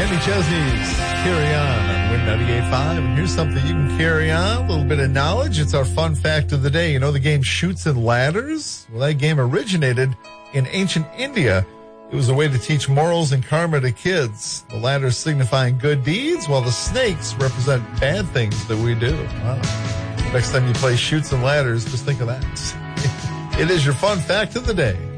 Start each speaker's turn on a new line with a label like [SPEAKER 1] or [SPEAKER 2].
[SPEAKER 1] Kenny Chesney's Carry On Win 98.5. And here's something you can carry on, a little bit of knowledge. It's our fun fact of the day. You know the game Chutes and Ladders? Well, that game originated in ancient India. It was a way to teach morals and karma to kids. The ladders signifying good deeds, while the snakes represent bad things that we do. Wow. Next time you play Chutes and Ladders, just think of that. It is your fun fact of the day.